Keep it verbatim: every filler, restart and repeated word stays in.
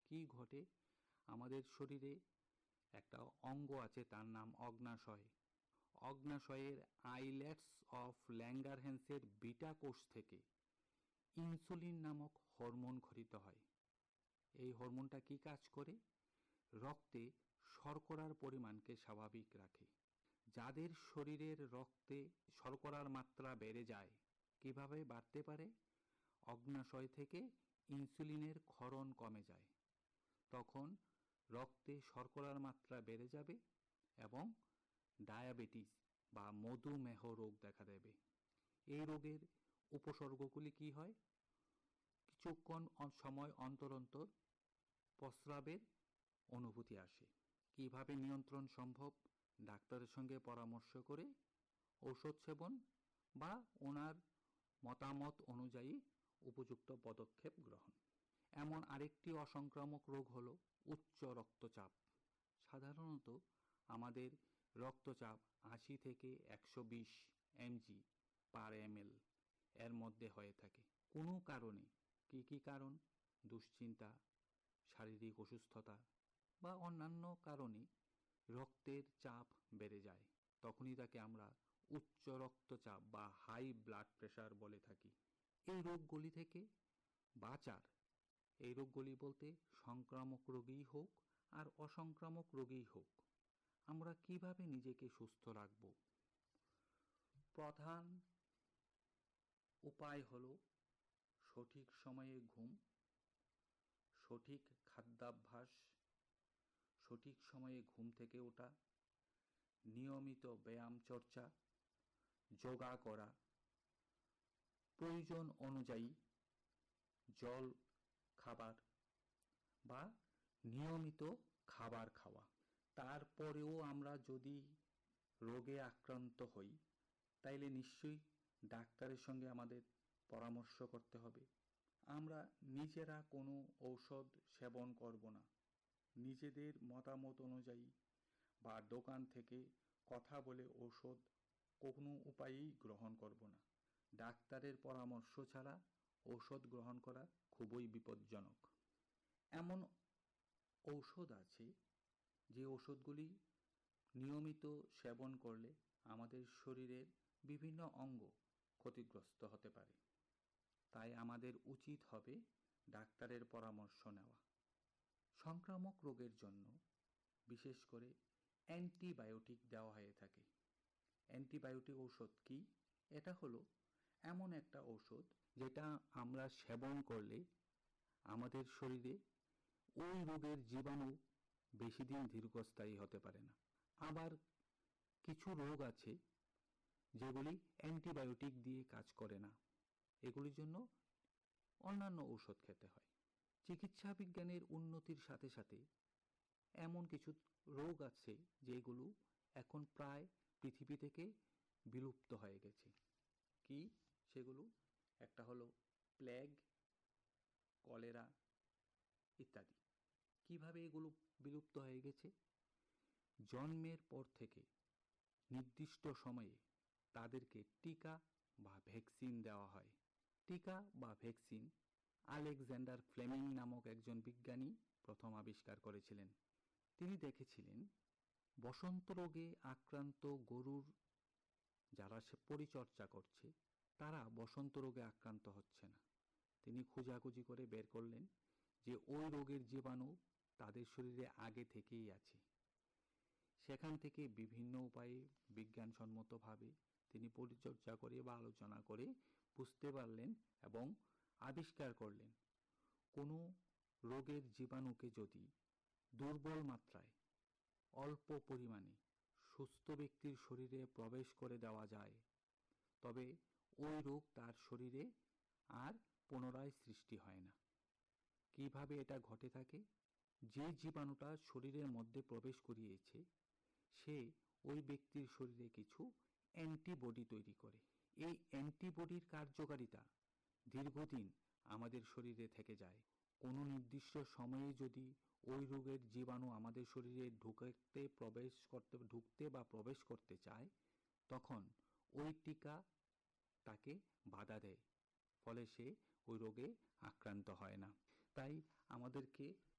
কি ঘটে? আমাদের শরীরে একটা অঙ্গ আছে, তার নাম অগ্ন্যাশয়। অগ্ন্যাশয়ের আইল্যাটস অফ ল্যাঙ্গারহ্যান্সের বিটা কোষ থেকে ইনসুলিন নামক হরমোন ক্ষরিত হয়। এই হরমোনটা কি কাজ করে? রক্তে শর্করার পরিমাণকে স্বাভাবিক রাখে। যাদের শরীরের রক্তে শর্করার মাত্রা বেড়ে যায়, কিভাবে বাড়তে পারে? অগ্ন্যাশয় থেকে ইনসুলিনের ক্ষরণ কমে যায়, তখন রক্তে শর্করার মাত্রা বেড়ে যাবে এবং ডায়াবেটিস বা মধুমেহ রোগ দেখা দেবে। এই রোগের উপসর্গগুলি কি হয়? কিছুক্ষণ সময় অন্তর অন্তর প্রস্রাবের অনুভূতি আসে। কিভাবে নিয়ন্ত্রণ সম্ভব? ডাক্তারের সঙ্গে পরামর্শ করে ঔষধ সেবন বা ওনার মতামত অনুযায়ী উপযুক্ত পদক্ষেপ গ্রহণ। এমন আরেকটি অসংক্রামক রোগ হলো উচ্চ রক্তচাপ। সাধারণত আমাদের রক্তচাপ আশি থেকে একশো বিশ এমজি পার এমএল এর মধ্যে হয়ে থাকে। কোনো কারণে, কি কি কারণ? দুশ্চিন্তা, শারীরিক অসুস্থতা বা অন্যান্য কারণে রক্তের চাপ বেড়ে যায়, তখনই তাকে আমরা উচ্চ রক্তচাপ বা হাই ব্লাড প্রেশার বলে থাকি। এই রোগগুলি থেকে বাঁচার, এই রোগগুলি বলতে সংক্রামক রোগই হোক আর অসংক্রামক রোগই হোক, আমরা কিভাবে নিজেকে সুস্থ রাখব? প্রধান উপায় হলো সঠিক সময়ে ঘুম, সঠিক খাদ্যাভ্যাস, সঠিক সময়ে ঘুম থেকে ওঠা, নিয়মিত ব্যায়াম চর্চা, যোগা করা, প্রয়োজন অনুযায়ী জল খাবার বা নিয়মিত খাবার খাওয়া। তারপরেও আমরা যদি রোগে আক্রান্ত হই, তাইলে নিশ্চয়ই ডাক্তারের সঙ্গে আমাদের পরামর্শ করতে হবে। আমরা নিজেরা কোনো ঔষধ সেবন করব না। নিজেদের মতামত অনুযায়ী বা দোকান থেকে কথা বলে ঔষধ কোনো উপায়েই গ্রহণ করব না। ডাক্তারের পরামর্শ ছাড়া ঔষধ গ্রহণ করা খুবই বিপজ্জনক। এমন ঔষধ আছে যে ঔষধগুলি নিয়মিত সেবন করলে আমাদের শরীরের বিভিন্ন অঙ্গ ক্ষতিগ্রস্ত হতে পারে। তাই আমাদের উচিত হবে ডাক্তারের পরামর্শ নেওয়া। সংক্রামক রোগের জন্য বিশেষ করে অ্যান্টিবায়োটিক দেওয়া হয়ে থাকে। অ্যান্টিবায়োটিক ঔষধ কি? এটা হলো এমন একটা ঔষধ যেটা আমরা সেবন করলে আমাদের শরীরে ওই রোগের জীবাণু বেশি দিন দীর্ঘস্থায়ী হতে পারে না। আবার কিছু রোগ আছে যেগুলি অ্যান্টিবায়োটিক দিয়ে কাজ করে না, এগুলির জন্য অন্যান্য ঔষধ খেতে হয়। চিকিৎসা বিজ্ঞানের উন্নতির সাথে সাথে এমন কিছু রোগ আছে যেগুলো এখন প্রায় পৃথিবী থেকে বিলুপ্ত হয়ে গেছে। কি সেগুলো? একটা হলো প্লেগ, কলেরা ইত্যাদি। কিভাবে এগুলো বিলুপ্ত হয়ে গেছে? জন্মের পর থেকে নির্দিষ্ট সময়ে তাদেরকে টিকা বা ভ্যাকসিন দেওয়া হয়। টিকা বা ভ্যাকসিন আলেকজান্ডার ফ্লেমিং নামক একজন বিজ্ঞানী প্রথম আবিষ্কার করেছিলেন। তিনি দেখেছিলেন বসন্ত রোগে আক্রান্ত গরুর যারা সে পরিচর্যা করছে তারা বসন্ত রোগে আক্রান্ত হচ্ছে না। তিনি খোঁজাখুঁজি করে বের করলেন যে ওই রোগের জীবাণু তাদের শরীরে আগে থেকেই আছে। সেখান থেকে বিভিন্ন উপায়ে বিজ্ঞানসম্মতভাবে তিনি পরিচর্যা করে বা আলোচনা করে বুঝতে পারলেন এবং আবিষ্কার করলেন কোনো রোগের জীবাণুকে যদি দুর্বল মাত্রায় অল্প পরিমাণে সুস্থ ব্যক্তির শরীরে প্রবেশ করে দেওয়া যায়, তবে ওই রোগ তার শরীরে আর পুনরায় সৃষ্টি হয় না। কিভাবে এটা ঘটে থাকে? যে জীবাণুটা শরীরের মধ্যে প্রবেশ করিয়েছে সে ওই ব্যক্তির শরীরে কিছু অ্যান্টিবডি তৈরি করে। এই অ্যান্টিবডির কার্যকারিতা দীর্ঘদিন আমাদের শরীরে থেকে যায়। কোনো নির্দিষ্ট সময়ে যদি ওই রোগের জীবাণু আমাদের শরীরে ঢুকতে প্রবেশ করতে ঢুকতে বা প্রবেশ করতে চায়, তখন ওই টিকা তাকে বাধা দেয়, ফলে সে ওই রোগে আক্রান্ত হয় না। তাই আমাদেরকে